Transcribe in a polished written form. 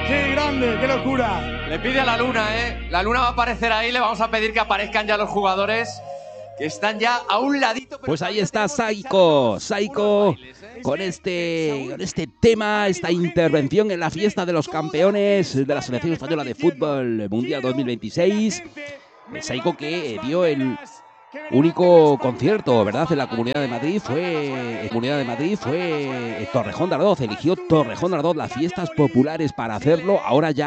¡Qué grande, qué locura! Le pide a la luna, La luna va a aparecer ahí, le vamos a pedir que aparezcan ya los jugadores que están ya a un ladito. Pero pues ahí está Saiko con este tema, esta intervención en la fiesta de los campeones de la selección española de fútbol mundial 2026. Saiko que dio el único concierto, ¿verdad? En la Comunidad de Madrid fue Torrejón de Ardoz. Eligió Torrejón de Ardoz las fiestas populares para hacerlo. Ahora ya